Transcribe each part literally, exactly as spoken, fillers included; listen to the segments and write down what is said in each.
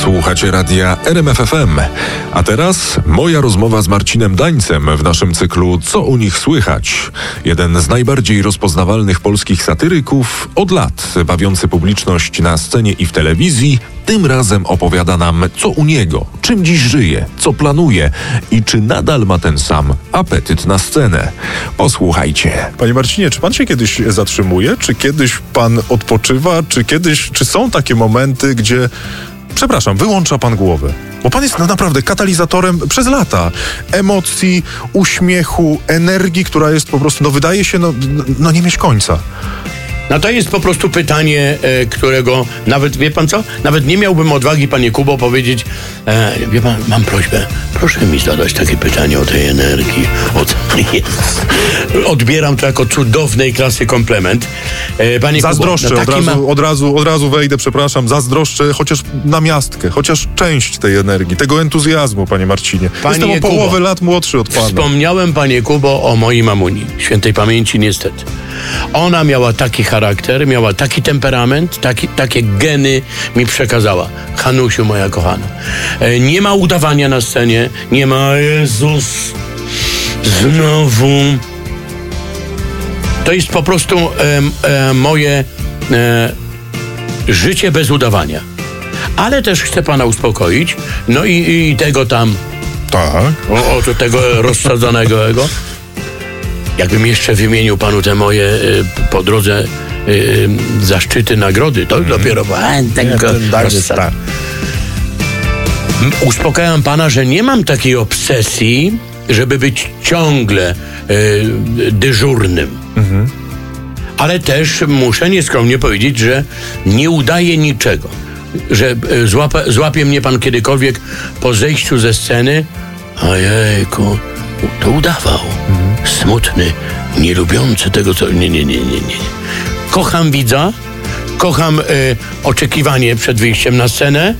Słuchacie radia R M F F M. A teraz moja rozmowa z Marcinem Dańcem w naszym cyklu Co u nich słychać? Jeden z najbardziej rozpoznawalnych polskich satyryków od lat, bawiący publiczność na scenie i w telewizji, tym razem opowiada nam, co u niego, czym dziś żyje, co planuje i czy nadal ma ten sam apetyt na scenę. Posłuchajcie. Panie Marcinie, czy pan się kiedyś zatrzymuje? Czy kiedyś pan odpoczywa? Czy kiedyś, czy są takie momenty, gdzie, przepraszam, wyłącza pan głowę? Bo pan jest no, naprawdę katalizatorem przez lata emocji, uśmiechu, energii, która jest po prostu, no wydaje się, no, no nie mieć końca. No to jest po prostu pytanie, e, którego nawet, wie pan co? Nawet nie miałbym odwagi, panie Kubo, powiedzieć, e, wie pan, mam prośbę, proszę mi zadać takie pytanie o tej energii. Od, jest. Odbieram to jako cudownej klasy komplement. E, panie zazdroszczę, Kubo, no od, razu, ma... od, razu, od razu wejdę, przepraszam, zazdroszczę chociaż namiastkę, chociaż część tej energii, tego entuzjazmu, panie Marcinie. Panie Jestem o połowę Kubo, lat młodszy od pana. Wspomniałem, panie Kubo, o mojej mamuni, świętej pamięci niestety. Ona miała taki charakter, miała taki temperament, taki, takie geny mi przekazała. Hanusiu, moja kochana. E, nie ma udawania na scenie, nie ma Jezus, znowu. To jest po prostu e, e, moje e, życie bez udawania. Ale też chcę pana uspokoić, no i, i tego tam, Tak. o, o tego rozsadzonego ego. Jakbym jeszcze wymienił panu te moje y, po drodze y, zaszczyty, nagrody, to mm. dopiero a, tego rozsad... Uspokajam pana, że nie mam takiej obsesji, żeby być ciągle y, dyżurnym. Mm-hmm. Ale też muszę nieskromnie powiedzieć, że nie udaję niczego. Że y, złapa, złapie mnie pan kiedykolwiek po zejściu ze sceny, ojejku, to udawał. Mhm. Smutny, nielubiący tego, co... Nie, nie, nie, nie, nie. Kocham widza, kocham y, oczekiwanie przed wyjściem na scenę.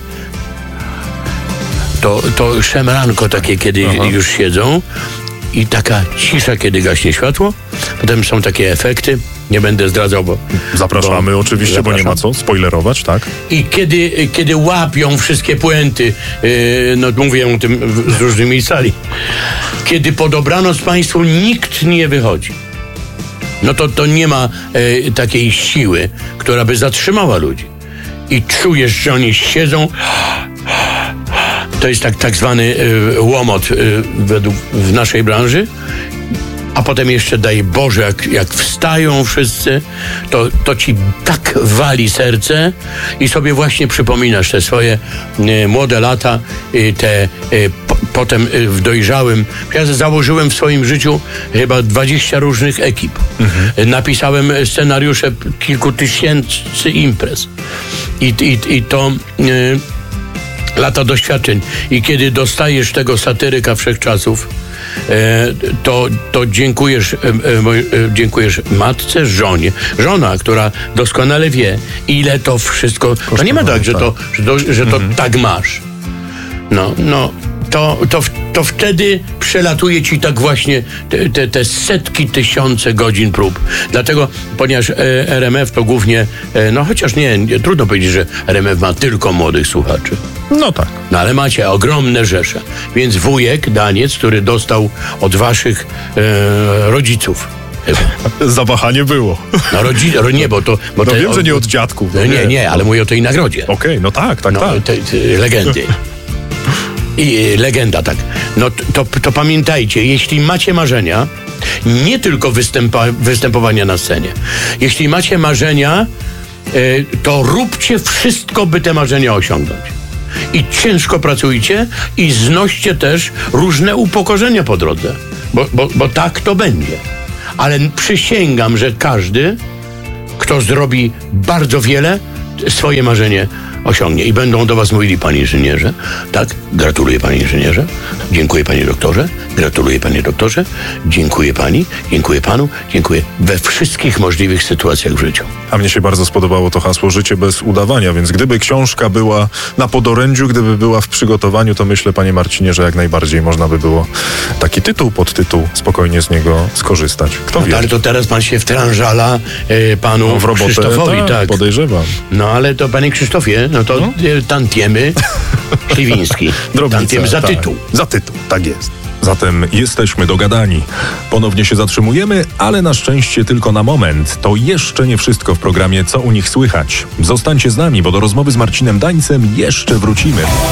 To, to szemranko takie, kiedy Aha. już siedzą i taka cisza, kiedy gaśnie światło. Potem są takie efekty. Nie będę zdradzał, bo... Zapraszamy bo, oczywiście, zapraszam. Bo nie ma co spoilerować, tak? I kiedy, kiedy łapią wszystkie puenty, yy, no mówię o tym z różnymi sali, kiedy po dobranoc państwu nikt nie wychodzi, no to, to nie ma yy, takiej siły, która by zatrzymała ludzi. I czujesz, że oni siedzą... To jest tak, tak zwany yy, łomot yy, według, w naszej branży. A potem jeszcze, daj Boże, jak, jak wstają wszyscy, to, to ci tak wali serce i sobie właśnie przypominasz te swoje e, młode lata, e, te e, po, potem e, w dojrzałym. Ja założyłem w swoim życiu chyba dwadzieścia różnych ekip. Mhm. E, napisałem scenariusze kilku tysięcy imprez. I, i, i to... E, lata doświadczeń. I kiedy dostajesz tego satyryka wszechczasów, e, to, to dziękujesz, e, e, dziękujesz matce, żonie. Żona, która doskonale wie, ile to wszystko... To nie ma tak, że to, że to, że to mhm. tak masz. No, no, to, to, to wtedy przelatuje ci tak właśnie te, te, te setki, tysiące godzin prób. Dlatego, ponieważ R M F to głównie, no chociaż nie, nie, trudno powiedzieć, że R M F ma tylko młodych słuchaczy. No tak. No ale macie ogromne rzesze. Więc wujek Daniec, który dostał od waszych e, rodziców. Chyba. Zawahanie było. No rodzi, ro, nie, bo to... Bo no te, wiem, o, że nie od dziadków. No, nie, nie, ale mówię o tej nagrodzie. Okej, okay, no tak, tak, no, tak. Te, te, legendy. I legenda, tak. No to, to pamiętajcie, jeśli macie marzenia, nie tylko występa, występowania na scenie. Jeśli macie marzenia, y, to róbcie wszystko, by te marzenia osiągnąć. I ciężko pracujcie i znoście też różne upokorzenia po drodze. Bo, bo, bo tak to będzie. Ale przysięgam, że każdy, kto zrobi bardzo wiele, swoje marzenie osiągnie. I będą do was mówili, panie inżynierze, tak, gratuluję panie inżynierze, dziękuję panie doktorze, gratuluję panie doktorze, dziękuję pani, dziękuję panu, dziękuję we wszystkich możliwych sytuacjach w życiu. A mnie się bardzo spodobało to hasło życie bez udawania, więc gdyby książka była na podorędziu, gdyby była w przygotowaniu, to myślę, panie Marcinie, że jak najbardziej można by było taki tytuł, podtytuł, spokojnie z niego skorzystać. Kto no wie? Ale to teraz pan się wtrążala e, panu no, w robotę, Krzysztofowi, tak, tak. podejrzewam. No ale to panie Krzysztofie, no to no? tantiemy Śliwiński. Drobnica, Tam tym za tak. tytuł. Za tytuł, tak jest. Zatem jesteśmy dogadani. Ponownie się zatrzymujemy, ale na szczęście tylko na moment. To jeszcze nie wszystko w programie Co u nich słychać. Zostańcie z nami, bo do rozmowy z Marcinem Dańcem jeszcze wrócimy.